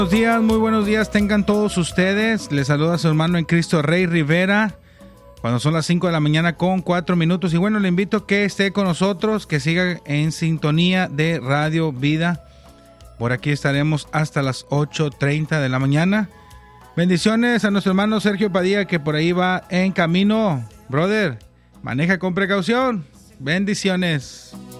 Buenos días, muy buenos días tengan todos ustedes. Les saluda su hermano en Cristo, Rey Rivera, cuando son las 5 de la mañana con 4 minutos. Y bueno, le invito a que esté con nosotros, que siga en sintonía de Radio Vida. Por aquí estaremos hasta las 8:30 de la mañana. Bendiciones a nuestro hermano Sergio Padilla, que por ahí va en camino. Brother, maneja con precaución. Bendiciones.